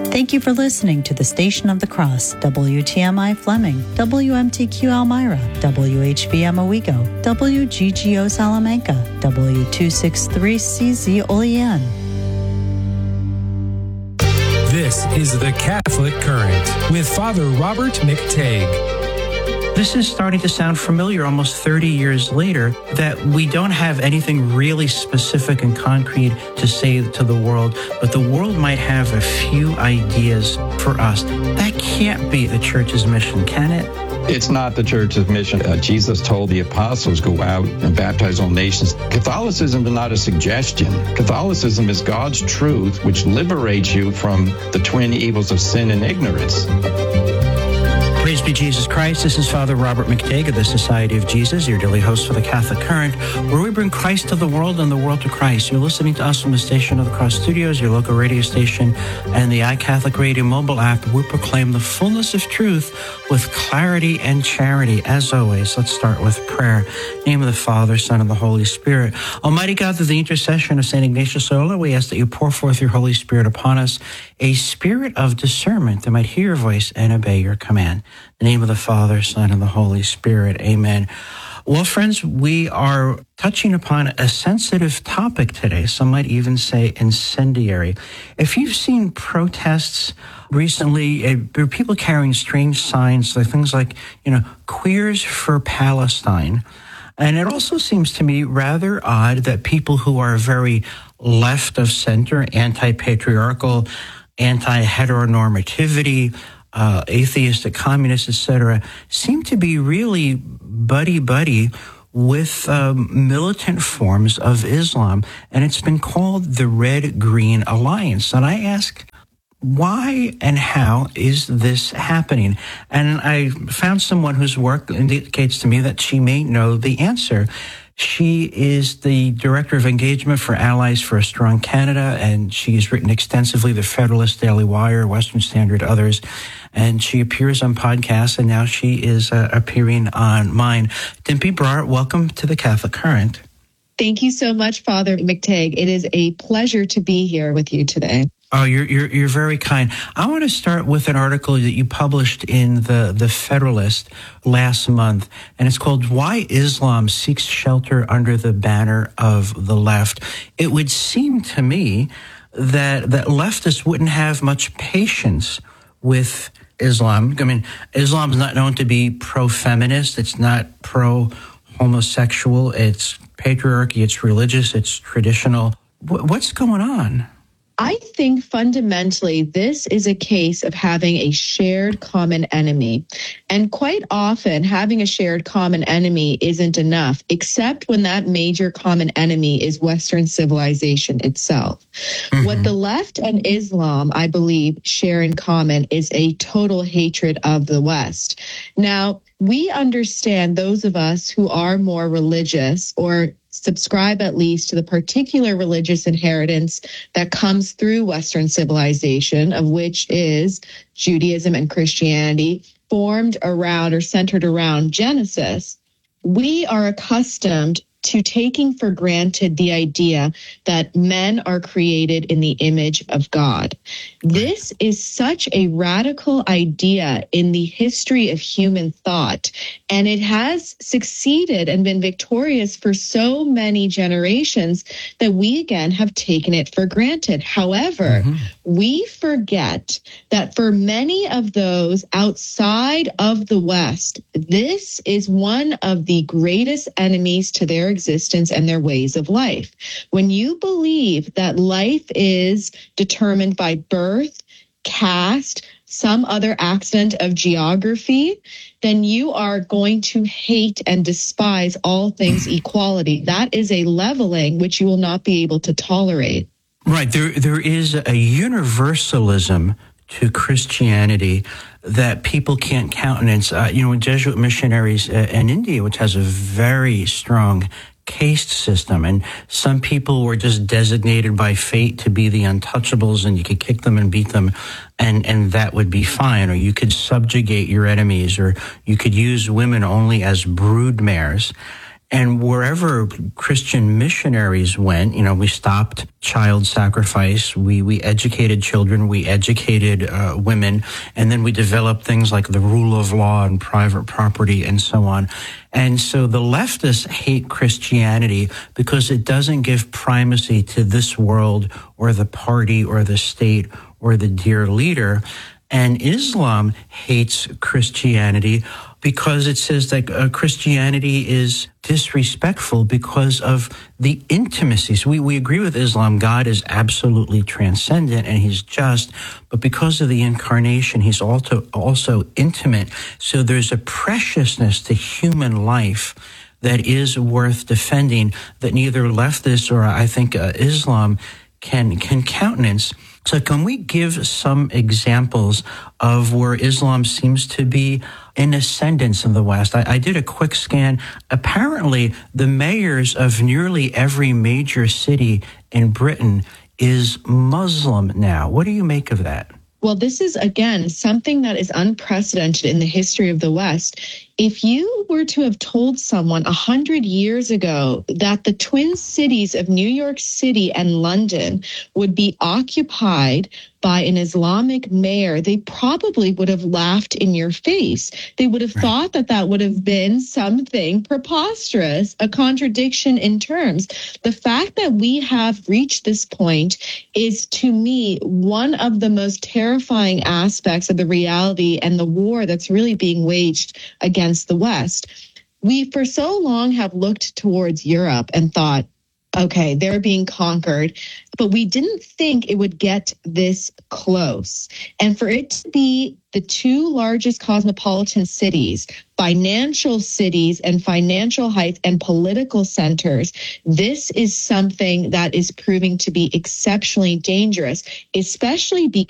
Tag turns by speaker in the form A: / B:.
A: Thank you for listening to the Station of the Cross, WTMI Fleming, WMTQ Elmira, WHVM Owego, WGGO Salamanca, W263CZ Olean.
B: This is the Catholic Current with Father Robert McTague.
C: This is starting to sound familiar almost 30 years later, that we don't have anything really specific and concrete to say to the world, but the world might have a few ideas for us. That can't be the church's mission, can it?
D: It's not the church's mission. Jesus told the apostles, go out and baptize all nations. Catholicism is not a suggestion. Catholicism is God's truth, which liberates you from the twin evils of sin and ignorance.
C: Praise be Jesus Christ. This is Father Robert McTague of the Society of Jesus, your daily host for the Catholic Current, where we bring Christ to the world and the world to Christ. You're listening to us from the Station of the Cross Studios, your local radio station, and the iCatholic Radio mobile app. We proclaim the fullness of truth with clarity and charity. As always, let's start with prayer. In the name of the Father, Son, and the Holy Spirit. Almighty God, through the intercession of St. Ignatius Loyola, we ask that you pour forth your Holy Spirit upon us, a spirit of discernment that might hear your voice and obey your command. In the name of the Father, Son, and the Holy Spirit. Amen. Well, friends, we are touching upon a sensitive topic today. Some might even say incendiary. If you've seen protests recently, there are people carrying strange signs, like things like, Queers for Palestine. And it also seems to me rather odd that people who are very left of center, anti-patriarchal, anti-heteronormativity, atheistic, communists, etc., seem to be really buddy-buddy with militant forms of Islam. And it's been called the Red-Green Alliance. And I ask, why and how is this happening? And I found someone whose work indicates to me that she may know the answer. She is the Director of Engagement for Allies for a Strong Canada, and she's written extensively The Federalist, Daily Wire, Western Standard, others. And she appears on podcasts, and now she is appearing on mine. Dimpy Brar, welcome to the Catholic Current.
E: Thank you so much, Father McTague. It is a pleasure to be here with you today.
C: Oh, you're very kind. I want to start with an article that you published in the Federalist last month, and it's called "Why Islam Seeks Shelter Under the Banner of the Left." It would seem to me that leftists wouldn't have much patience with Islam. I mean, Islam is not known to be pro-feminist. It's not pro-homosexual. It's patriarchy. It's religious. It's traditional. What's going on?
E: I think fundamentally this is a case of having a shared common enemy. And quite often having a shared common enemy isn't enough, except when that major common enemy is Western civilization itself. Mm-hmm. What the left and Islam, I believe, share in common is a total hatred of the West. Now, we understand, those of us who are more religious or subscribe at least to the particular religious inheritance that comes through Western civilization, of which is Judaism and Christianity, formed around or centered around Genesis. We are accustomed to taking for granted the idea that men are created in the image of God. This is such a radical idea in the history of human thought, and it has succeeded and been victorious for so many generations that we again have taken it for granted. However, we forget that for many of those outside of the West, this is one of the greatest enemies to their existence and their ways of life. When you believe that life is determined by birth, caste, some other accident of geography, then you are going to hate and despise all things equality. That is a leveling which you will not be able to tolerate.
C: Right. There is a universalism to Christianity that people can't countenance. Jesuit missionaries in India, which has a very strong caste system, and some people were just designated by fate to be the untouchables, and you could kick them and beat them, and that would be fine. Or you could subjugate your enemies, or you could use women only as brood mares. And wherever Christian missionaries went, we stopped child sacrifice. We educated children. We educated women. And then we developed things like the rule of law and private property and so on. And so the leftists hate Christianity because it doesn't give primacy to this world or the party or the state or the dear leader. And Islam hates Christianity because it says that Christianity is disrespectful because of the intimacy. So we agree with Islam. God is absolutely transcendent and he's just, but because of the incarnation, he's also intimate. So there's a preciousness to human life that is worth defending that neither leftists or I think Islam can countenance. So can we give some examples of where Islam seems to be in ascendance in the West? I did a quick scan. Apparently, the mayors of nearly every major city in Britain is Muslim now. What do you make of that?
E: Well, this is, again, something that is unprecedented in the history of the West. If you were to have told someone 100 years ago that the twin cities of New York City and London would be occupied by an Islamic mayor, they probably would have laughed in your face. They would have thought that that would have been something preposterous, a contradiction in terms. The fact that we have reached this point is, to me, one of the most terrifying aspects of the reality and the war that's really being waged against the West. We, for so long, have looked towards Europe and thought, okay, they're being conquered, but we didn't think it would get this close. And for it to be the two largest cosmopolitan cities, financial cities and financial heights and political centers, this is something that is proving to be exceptionally dangerous, especially because